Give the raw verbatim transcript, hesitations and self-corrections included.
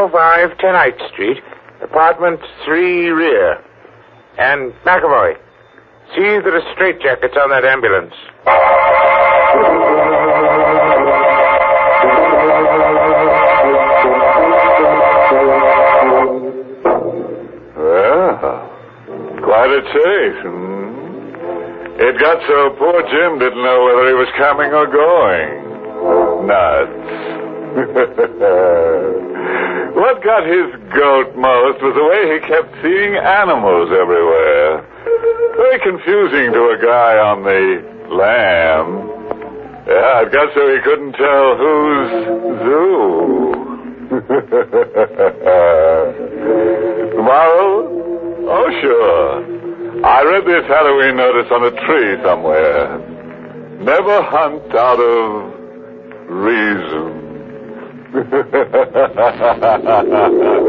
oh five Tenite Street, apartment three rear. And McAvoy, see that a straitjacket's on that ambulance. Well, quite a chase. Hmm? It got so poor Jim didn't know whether he was coming or going. Nuts. What got his goat most was the way he kept seeing animals everywhere. Very confusing to a guy on the lam. Yeah, it got so he couldn't tell who's zoo. Tomorrow? Oh, sure. I read this Halloween notice on a tree somewhere. Never hunt out of reason.